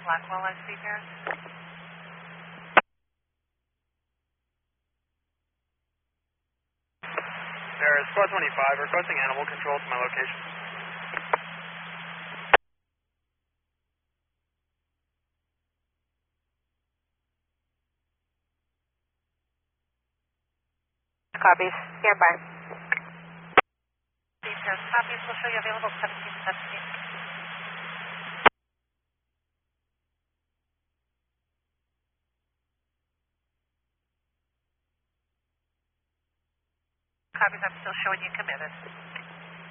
Blackwell, I see here. There is Squad 25 requesting animal control to my location. Copies. Standby. Details. Copies will show you available 1717. Copies, I'm still showing you committed.